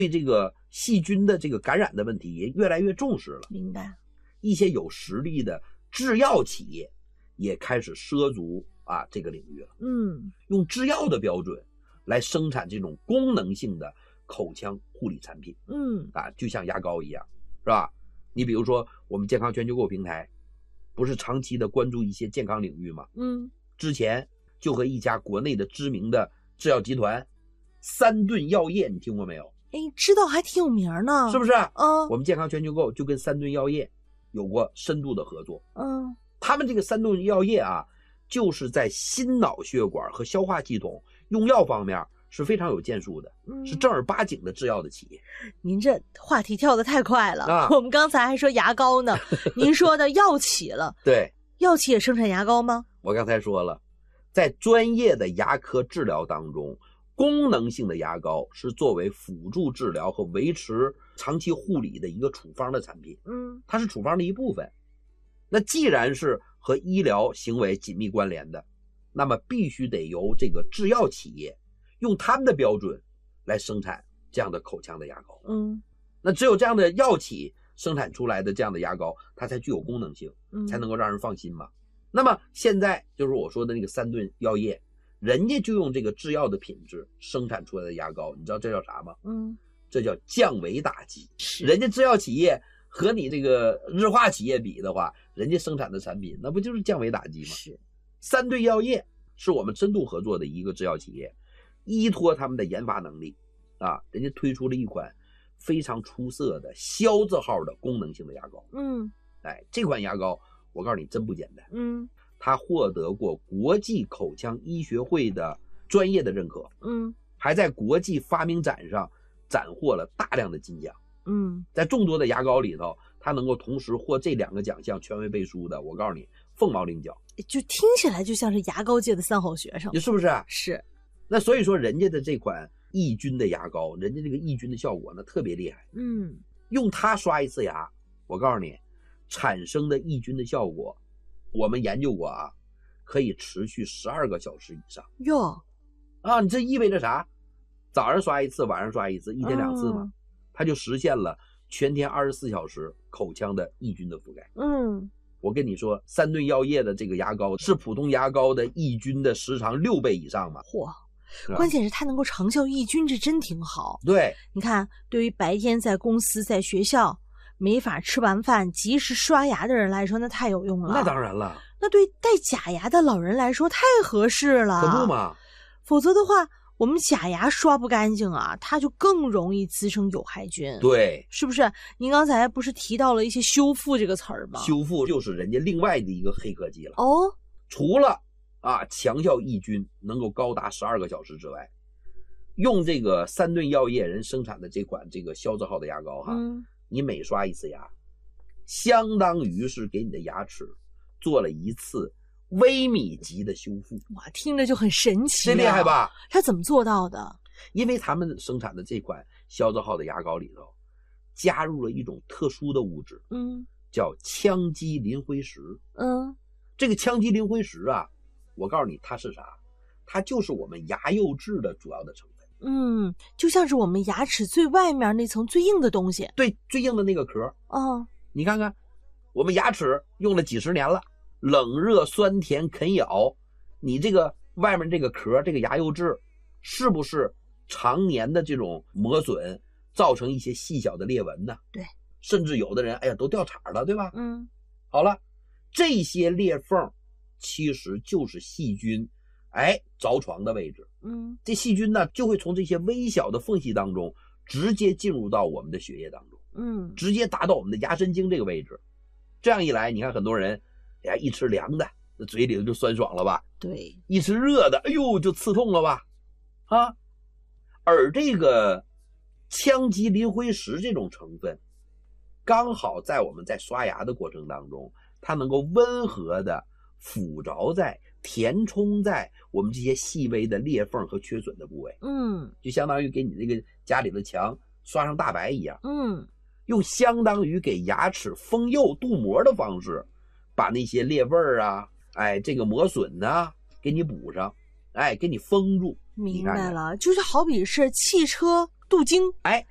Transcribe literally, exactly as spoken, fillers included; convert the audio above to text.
对这个细菌的这个感染的问题也越来越重视了。 明白。 一些有实力的制药企业也开始涉足啊这个领域了。 嗯， 用制药的标准来生产这种功能性的口腔护理产品。 嗯啊，就像牙膏一样，是吧？你比如说我们健康全球购平台不是长期的关注一些健康领域吗？ 嗯， 之前就和一家国内的知名的制药集团三顿药业，你听过没有？ 哎，知道还挺有名呢， 是不是？ 嗯， 我们健康全球购就跟三顿药业有过深度的合作。 嗯， 他们这个三顿药业啊，就是在心脑血管和消化系统用药方面是非常有建树的， 嗯， 是正儿八经的制药的企业。 您这话题跳得太快了， 啊、 我们刚才还说牙膏呢，您说的药企了。 对， 药企也生产牙膏吗？ 我刚才说了，在专业的牙科治疗当中，功能性的牙膏是作为辅助治疗和维持长期护理的一个处方的产品， 嗯， 它是处方的一部分。那既然是和医疗行为紧密关联的，那么必须得由这个制药企业用他们的标准来生产这样的口腔的牙膏。 嗯， 那只有这样的药企生产出来的这样的牙膏，它才具有功能性， 嗯， 才能够让人放心嘛。那么现在就是我说的那个三顿药业，人家就用这个制药的品质生产出来的牙膏，你知道这叫啥吗？ 嗯， 这叫降维打击。人家制药企业和你这个日化企业比的话，人家生产的产品那不就是降维打击吗？ 是。 三顿药业是我们深度合作的一个制药企业，依托他们的研发能力啊，人家推出了一款非常出色的肖字号的功能性的牙膏。 嗯， 哎，这款牙膏我告诉你真不简单。 嗯， 它获得过国际口腔医学会的专业的认可， 嗯， 还在国际发明展上斩获了大量的金奖。 嗯， 在众多的牙膏里头，它能够同时获这两个奖项权威背书的，我告诉你凤毛麟角， 就听起来就像是牙膏界的三好学生， 你是不是？ 是。 那所以说人家的这款抑菌的牙膏，人家这个抑菌的效果呢特别厉害。 嗯， 用它刷一次牙，我告诉你产生的抑菌的效果，我们研究过啊，可以持续十二个小时以上。 哟， 啊，你这意味着啥？早上刷一次，晚上刷一次，一天两次嘛，嗯、它就实现了全天二十四小时口腔的抑菌的覆盖。 嗯， 我跟你说，三顿药业的这个牙膏是普通牙膏的抑菌的时长六倍以上嘛。 嚯！关键是它能够长效抑菌，这真挺好。 对， 你看，对于白天在公司、在学校没法吃完饭及时刷牙的人来说，那太有用了。 那当然了。 那对戴假牙的老人来说太合适了。 可不嘛。 否则的话，我们假牙刷不干净啊，它就更容易滋生有害菌。 对， 是不是？您刚才不是提到了一些修复这个词儿吗？ 修复就是人家另外的一个黑科技了。 哦， 除了啊，强效抑菌能够高达十二个小时之外，用这个三顿药业人生产的这款这个肖字号的牙膏哈， 嗯， 你每刷一次牙，相当于是给你的牙齿做了一次微米级的修复。 哇，听着就很神奇、啊， 这厉害吧？ 他怎么做到的？ 因为他们生产的这款肖字号的牙膏里头加入了一种特殊的物质， 嗯， 叫羟基磷灰石。 嗯， 这个羟基磷灰石啊，我告诉你它是啥？它就是我们牙釉质的主要的成分。 嗯，就像是我们牙齿最外面那层最硬的东西。 对，最硬的那个壳。 哦， 你看看，我们牙齿用了几十年了，冷热酸甜啃咬，你这个外面这个壳，这个牙釉质，是不是常年的这种磨损，造成一些细小的裂纹呢？ 对， 甚至有的人，哎呀，都掉茬了，对吧？ 嗯， 好了，这些裂缝其实就是细菌，哎，着床的位置。 嗯， 这细菌呢，就会从这些微小的缝隙当中，直接进入到我们的血液当中， 嗯， 直接达到我们的牙神经这个位置。这样一来，你看很多人，哎呀，一吃凉的，那嘴里头就酸爽了吧？ 对， 一吃热的，哎呦，就刺痛了吧？啊，而这个羟基磷灰石这种成分，刚好在我们在刷牙的过程当中，它能够温和的附着在、填充在我们这些细微的裂缝和缺损的部位。 嗯， 就相当于给你这个家里的墙刷上大白一样。 嗯， 用相当于给牙齿封釉镀膜的方式，把那些裂纹啊，哎，这个磨损呢、啊，给你补上，哎，给你封住。 明白了，就是好比是汽车镀金， 哎，